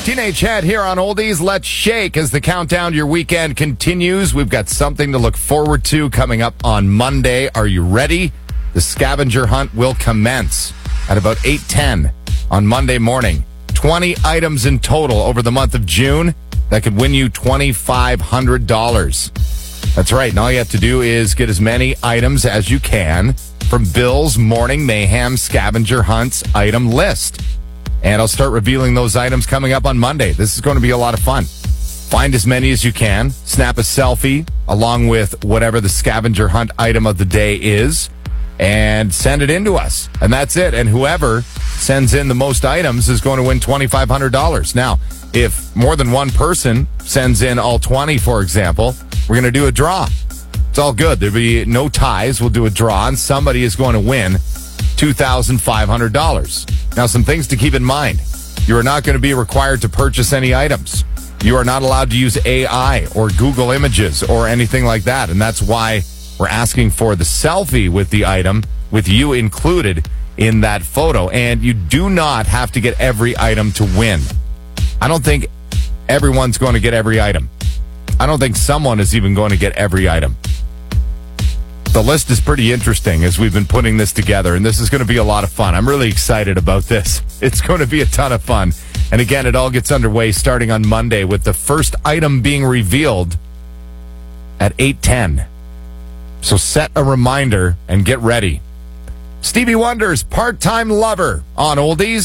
Teenage Head here on Oldies Let's Shake as the countdown to your weekend continues. We've got something to look forward to coming up on Monday. Are you ready? The scavenger hunt will commence at about 8:10 on Monday morning. 20 items in total over the month of June that could win you $2,500. That's right. And all you have to do is get as many items as you can from Bill's Morning Mayhem Scavenger Hunts item list. And I'll start revealing those items coming up on Monday. This is going to be a lot of fun. Find as many as you can. Snap a selfie along with whatever the scavenger hunt item of the day is and send it in to us. And that's it. And whoever sends in the most items is going to win $2,500. Now, if more than one person sends in all 20, for example, we're going to do a draw. It's all good. There'll be no ties. We'll do a draw, and somebody is going to win $2,500. Now, some things to keep in mind. You are not going to be required to purchase any items. You are not allowed to use AI or Google Images or anything like that. And that's why we're asking for the selfie with the item, with you included in that photo. And you do not have to get every item to win. I don't think everyone's going to get every item. I don't think someone is even going to get every item. The list is pretty interesting as we've been putting this together, and this is going to be a lot of fun. I'm really excited about this. It's going to be a ton of fun. And again, it all gets underway starting on Monday with the first item being revealed at 8:10. So set a reminder and get ready. Stevie Wonder's Part-Time Lover on Oldies.